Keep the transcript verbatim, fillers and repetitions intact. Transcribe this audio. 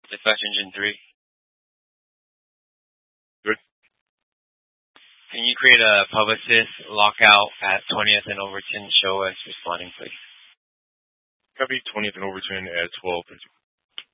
Dispatch engine three. Good. Can you create a publicist lockout at twentieth and Overton? Show us responding, please. Copy twentieth and Overton at twelve.